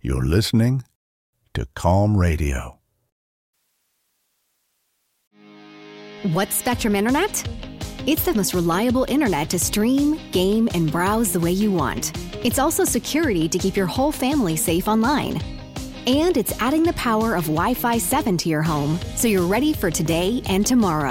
You're listening to Calm Radio. What's Spectrum Internet? It's the most reliable internet to stream, game, and browse the way you want. It's also security to keep your whole family safe online. And it's adding the power of Wi-Fi 7 to your home so you're ready for today and tomorrow.